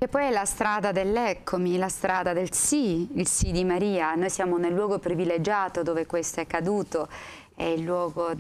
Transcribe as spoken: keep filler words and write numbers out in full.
E poi è la strada dell'eccomi, la strada del sì, il sì di Maria. Noi siamo nel luogo privilegiato dove questo è accaduto, è il luogo